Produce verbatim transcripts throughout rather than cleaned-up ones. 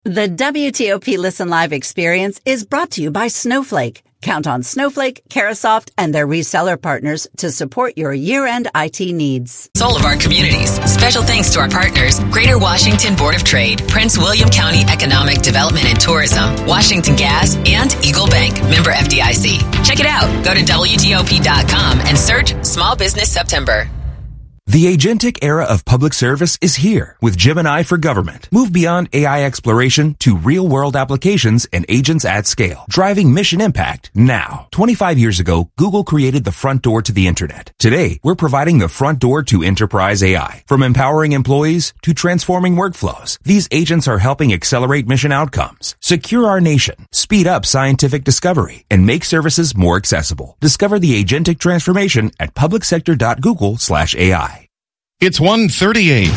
The W T O P Listen Live experience is brought to you by Snowflake. Count on Snowflake, Carahsoft, and their reseller partners to support your year-end I T needs. All of our communities. Special thanks to our partners, Greater Washington Board of Trade, Prince William County Economic Development and Tourism, Washington Gas, and Eagle Bank, member F D I C. Check it out. Go to W T O P dot com and search Small Business September. The agentic era of public service is here with Gemini for Government. Move beyond A I exploration to real-world applications and agents at scale, driving mission impact now. twenty-five years ago, Google created the front door to the internet. Today, we're providing the front door to enterprise A I. From empowering employees to transforming workflows, these agents are helping accelerate mission outcomes, secure our nation, speed up scientific discovery, and make services more accessible. Discover the agentic transformation at publicsector.google slash AI. It's one thirty-eight.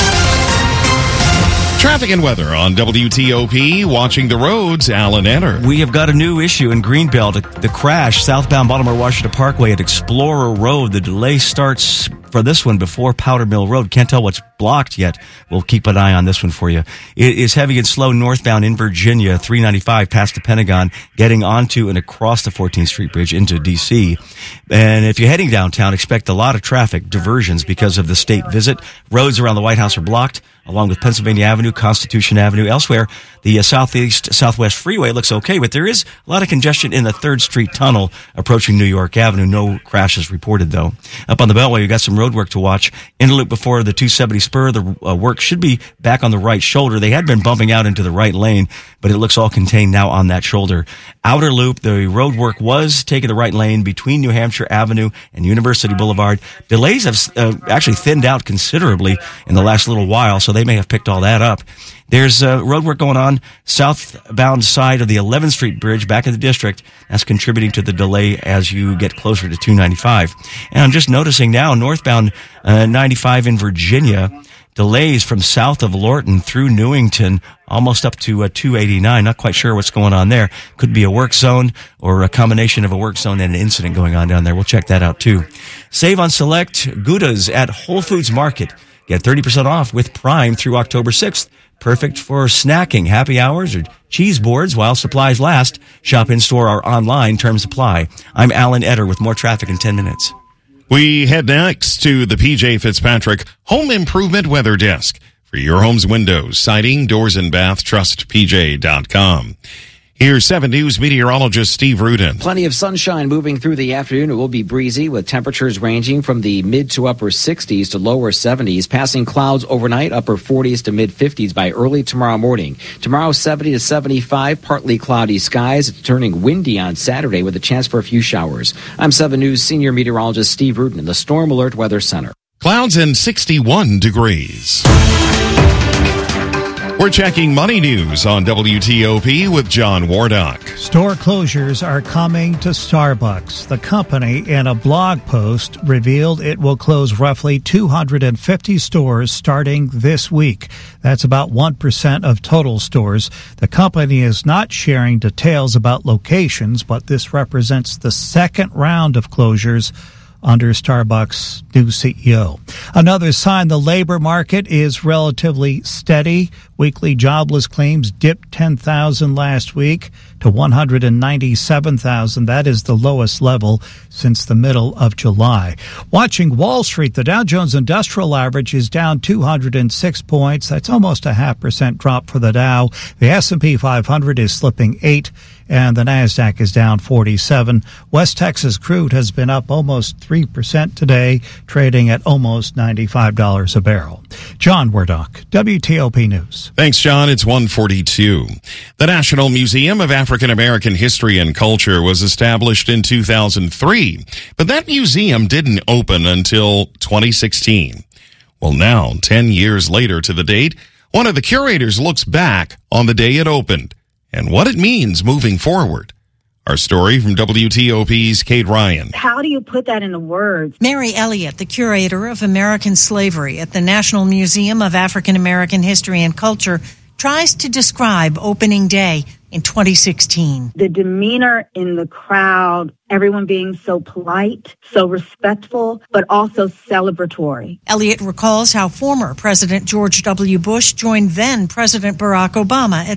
Traffic and weather on W T O P. Watching the roads, Alan Etter. We have got a new issue in Greenbelt. The crash, southbound Baltimore-Washington Parkway at Explorer Road. The delay starts for this one before Powder Mill Road. Can't tell what's blocked yet. We'll keep an eye on this one for you. It is heavy and slow northbound in Virginia, three ninety-five past the Pentagon, getting onto and across the fourteenth Street Bridge into D C. And if you're heading downtown, expect a lot of traffic diversions because of the state visit. Roads around the White House are blocked, along with Pennsylvania Avenue, Constitution Avenue. Elsewhere, the uh, southeast southwest freeway looks okay, but there is a lot of congestion in the third Street Tunnel approaching New York Avenue. No crashes reported, though. Up on the Beltway, you've got some road work to watch. Interloop before the two seventy spur, the uh, work should be back on the right shoulder. They had been bumping out into the right lane, but it looks all contained now on that shoulder. Outer loop, the road work was taking the right lane between New Hampshire Avenue and University Boulevard. Delays have uh, actually thinned out considerably in the last little while, so they may have picked all that up. There's uh, road work going on southbound side of the eleventh Street Bridge back in the district. That's contributing to the delay as you get closer to two ninety-five. And I'm just noticing now northbound uh, ninety-five in Virginia, delays from south of Lorton through Newington, almost up to uh, two eighty-nine. Not quite sure what's going on there. Could be a work zone or a combination of a work zone and an incident going on down there. We'll check that out too. Save on select Goudas at Whole Foods Market. Get thirty percent off with Prime through October sixth. Perfect for snacking, happy hours, or cheese boards while supplies last. Shop in-store or online. Terms apply. I'm Alan Etter with more traffic in ten minutes. We head next to the P J Fitzpatrick Home Improvement Weather Desk. For your home's windows, siding, doors, and bath, trust P J dot com. Here's seven News meteorologist Steve Rudin. Plenty of sunshine moving through the afternoon. It will be breezy with temperatures ranging from the mid to upper sixties to lower seventies. Passing clouds overnight, upper forties to mid fifties by early tomorrow morning. Tomorrow, seventy to seventy-five, partly cloudy skies. It's turning windy on Saturday with a chance for a few showers. I'm seven News senior meteorologist Steve Rudin in the Storm Alert Weather Center. Clouds and sixty-one degrees. We're checking money news on W T O P with John Wardock. Store closures are coming to Starbucks. The company, in a blog post, revealed it will close roughly two hundred fifty stores starting this week. That's about one percent of total stores. The company is not sharing details about locations, but this represents the second round of closures under Starbucks' new C E O. Another sign the labor market is relatively steady. Weekly jobless claims dipped ten thousand last week to one hundred ninety-seven thousand. That is the lowest level since the middle of July. Watching Wall Street, the Dow Jones Industrial Average is down two hundred six points. That's almost a half percent drop for the Dow. The S and P five hundred is slipping eight, and the NASDAQ is down forty-seven. West Texas crude has been up almost three percent today, trading at almost ninety-five dollars a barrel. John Wardock, W T O P News. Thanks, John. It's one forty-two. The National Museum of African American History and Culture was established in two thousand three, but that museum didn't open until twenty sixteen. Well, now, ten years later to the date, one of the curators looks back on the day it opened and what it means moving forward. Our story from W T O P's Kate Ryan. How do you put that into words? Mary Elliott, the curator of American slavery at the National Museum of African American History and Culture, tries to describe opening day in twenty sixteen. The demeanor in the crowd, everyone being so polite, so respectful, but also celebratory. Elliott recalls how former President George W. Bush joined then President Barack Obama at